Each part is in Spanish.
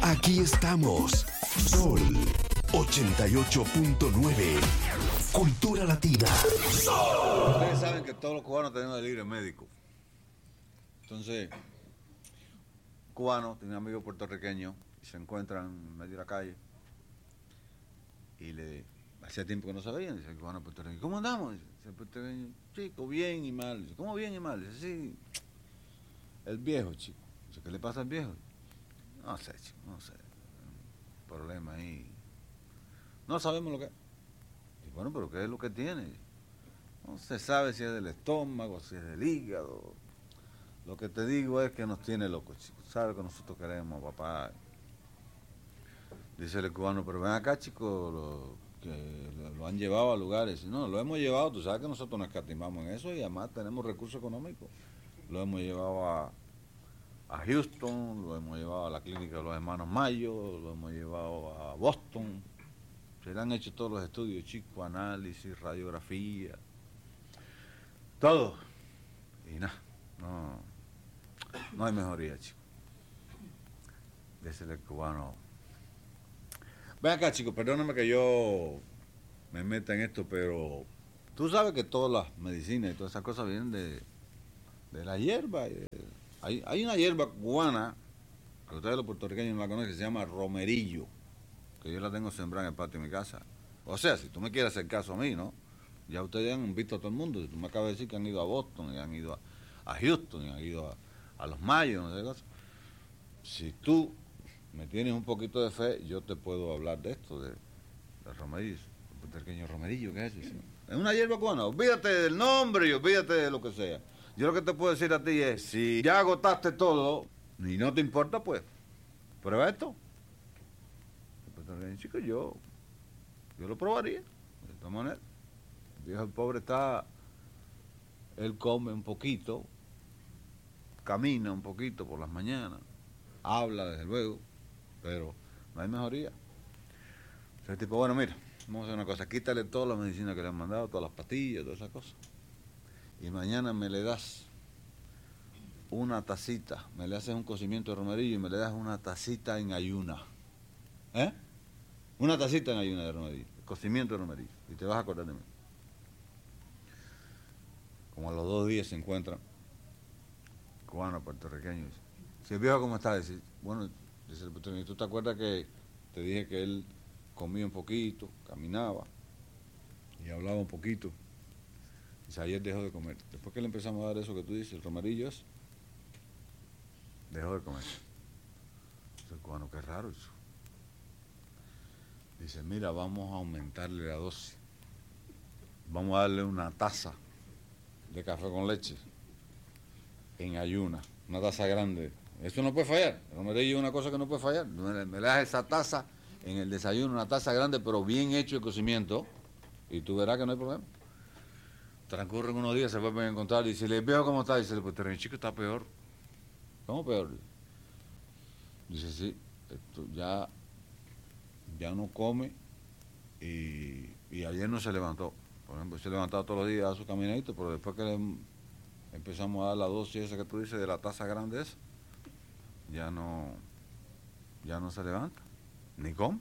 Aquí estamos. Sol 88.9. Cultura Latina. Sol. Ustedes saben que todos los cubanos tenemos delirio médico. Entonces, cubano tiene un amigo puertorriqueño y se encuentran en medio de la calle y le hacía tiempo que no se veían. Dice el cubano puertorriqueño, ¿cómo andamos? Dice el puertorriqueño, chico, bien y mal. Dice, ¿cómo bien y mal? Dice, sí, el viejo, chico. Dice, ¿qué le pasa al viejo? No sé, chico, no sé. Un problema ahí. No sabemos lo que es. Y bueno, pero ¿qué es lo que tiene? No se sabe si es del estómago, si es del hígado. Lo que te digo es que nos tiene locos, chicos. ¿Sabes que nosotros queremos, papá? Dice el cubano, pero ven acá, chicos, que lo han llevado a lugares. No, lo hemos llevado, tú sabes que nosotros nos escatimamos en eso y además tenemos recursos económicos. Lo hemos llevado a Houston, lo hemos llevado a la clínica de los hermanos Mayo, lo hemos llevado a Boston. Se le han hecho todos los estudios, chicos, análisis, radiografía, todo. Y nada, no hay mejoría, chicos. Dice el cubano. Ven acá, chicos, perdóname que yo me meta en esto, pero tú sabes que todas las medicinas y todas esas cosas vienen de la hierba. Hay una hierba cubana, que ustedes los puertorriqueños no la conocen, que se llama romerillo, que yo la tengo sembrada en el patio de mi casa. O sea, si tú me quieres hacer caso a mí, ¿no? Ya ustedes han visto a todo el mundo. Si tú me acabas de decir que han ido a Boston, y han ido a Houston, y han ido a los Mayos, no sé qué cosa. Si tú me tienes un poquito de fe, yo te puedo hablar de esto, de romerillo. El puertorriqueño romerillo, ¿qué es eso? Es una hierba cubana. Olvídate del nombre y olvídate de lo que sea. Yo lo que te puedo decir a ti es, si ya agotaste todo y no te importa, pues, prueba esto. Chico, yo lo probaría, de esta manera. El viejo, el pobre está, él come un poquito, camina un poquito por las mañanas, habla desde luego, pero no hay mejoría. Ese tipo, bueno, mira, vamos a hacer una cosa, quítale toda la medicina que le han mandado, todas las pastillas, todas esas cosas. Y mañana me le das una tacita, me le haces un cocimiento de romerillo y me le das una tacita en ayuna. ¿Eh? Una tacita en ayuna de romerillo, cocimiento de romerillo, y te vas a acordar de mí. Como a los 2 días se encuentran cubanos, puertorriqueños. Si el viejo, ¿cómo está? Dice, bueno, dice el puertorriqueño, ¿tú te acuerdas que te dije que él comía un poquito, caminaba y hablaba un poquito? Dice, ayer dejó de comer. Después que le empezamos a dar eso que tú dices, el romerillo es, dejó de comer. Dice el cubano, qué raro eso. Dice, mira, vamos a aumentarle la dosis. Vamos a darle una taza de café con leche en ayuna, una taza grande. Eso no puede fallar. El romerillo es una cosa que no puede fallar. Me le das esa taza en el desayuno, una taza grande, pero bien hecho el cocimiento, y tú verás que no hay problema. Transcurren unos días, se vuelven a encontrar y dice, ¿le veo cómo está? Dice, pues el chico está peor. ¿Cómo peor? Dice, sí, esto ya no come y ayer no se levantó. Por ejemplo, se levantaba todos los días a su caminadito, pero después que le empezamos a dar la dosis esa que tú dices de la taza grande esa, ya no se levanta, ni come.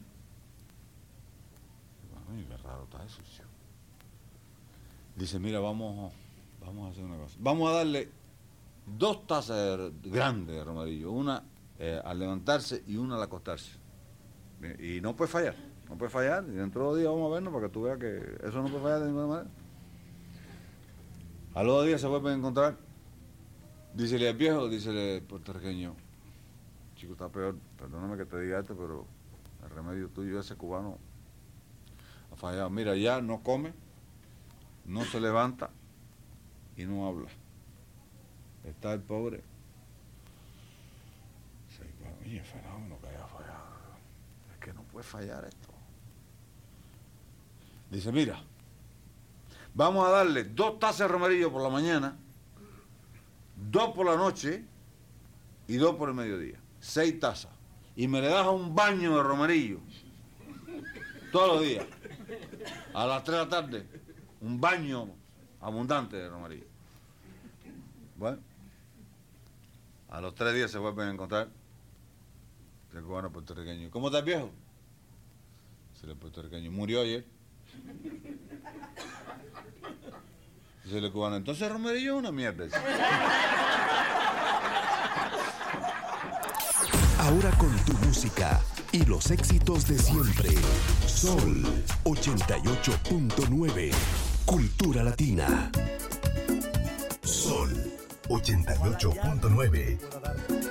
Ay, qué raro está eso, chico. Dice, mira, vamos a hacer una cosa. Vamos a darle 2 tazas grandes de romerillo, una al levantarse y una al acostarse. Y no puede fallar, y dentro de 2 días vamos a vernos para que tú veas que eso no puede fallar de ninguna manera. A los 2 días se vuelven a encontrar, dícele al viejo, dícele al puertorriqueño, chico, está peor, perdóname que te diga esto, pero el remedio tuyo, ese cubano, ha fallado. Mira, ya no come, no se levanta y no habla. Está el pobre. Oye, fenómeno que haya fallado. Es que no puede fallar esto. Dice, mira, vamos a darle 2 tazas de romerillo por la mañana, 2 por la noche y 2 por el mediodía. 6 tazas. Y me le das un baño de romerillo todos los días. A las 3 de la tarde, un baño abundante de romerillo. Bueno, a los 3 días se vuelven a encontrar. El cubano puertorriqueño, ¿cómo estás, viejo? Dice el puertorriqueño, murió ayer. Dice el cubano, entonces Romerillo es una mierda. Ahora con tu música y los éxitos de siempre. Sol 88.9. Cultura Latina. Sol 88.9.